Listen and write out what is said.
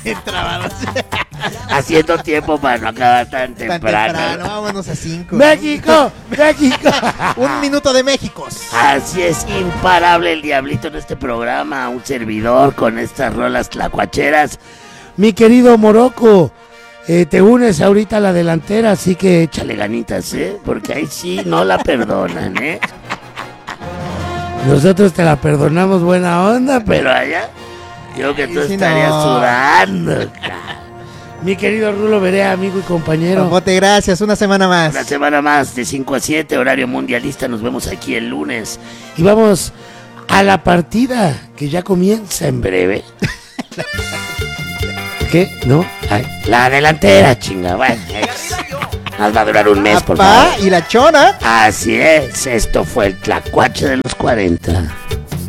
Trabados. Haciendo tiempo para no acabar tan temprano. Vámonos a 5. ¡México! ¡México! 1 minuto de México. Así es, imparable el diablito en este programa. Un servidor con estas rolas tlacuacheras. Mi querido Morocco, te unes ahorita a la delantera, así que échale ganitas, porque ahí sí no la perdonan, Nosotros te la perdonamos buena onda, pero allá yo que tú estarías sudando. Mi querido Rulo Berea, amigo y compañero. Bote, gracias, una semana más. Una semana más, de 5 a 7, horario mundialista. Nos vemos aquí el lunes. Y vamos a la partida que ya comienza en breve. ¿Qué? ¿No? Ay, la delantera, chinga. Bueno, nos va a durar un mes, por favor. Y la chona. Así es, esto fue el Tlacuache de los 40.